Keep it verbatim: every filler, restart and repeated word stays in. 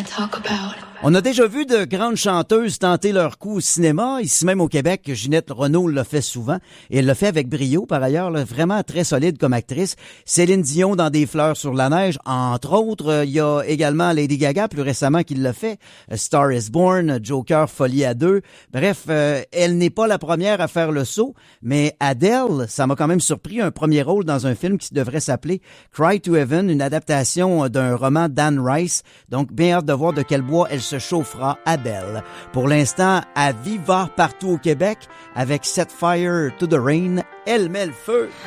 On a déjà vu de grandes chanteuses tenter leur coup au cinéma. Ici même au Québec, Ginette Renault le fait souvent. Et elle le fait avec brio, par ailleurs, là, vraiment très solide comme actrice. Céline Dion dans Des fleurs sur la neige, entre autres. Il y a également Lady Gaga, plus récemment, qui l'a fait. A Star is Born, Joker, Folie à deux. Bref, euh, elle n'est pas la première à faire le saut. Mais Adele, ça m'a quand même surpris, un premier rôle dans un film qui devrait s'appeler Cry to Heaven, une adaptation d'un roman d'Anne Rice. Donc, bien hâte de voir de quel bois elle se chauffera, Adele. Pour l'instant, à Viva partout au Québec, avec Set Fire to the Rain, elle met le feu.